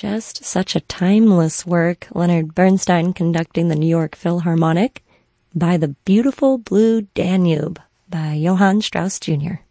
Just such a timeless work, Leonard Bernstein conducting the New York Philharmonic by the Beautiful Blue Danube by Johann Strauss Jr.